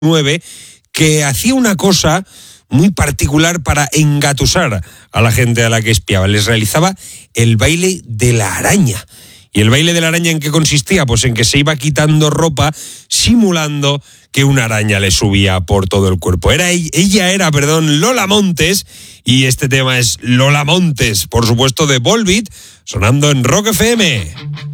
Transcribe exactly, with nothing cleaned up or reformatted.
nueve, que hacía una cosa muy particular para engatusar a la gente a la que espiaba. Les realizaba el baile de la araña. ¿Y el baile de la araña en qué consistía? Pues en que se iba quitando ropa simulando que una araña le subía por todo el cuerpo. Era ella era, perdón, Lola Montes, y este tema es Lola Montes, por supuesto, de Volbeat, sonando en Rock F M.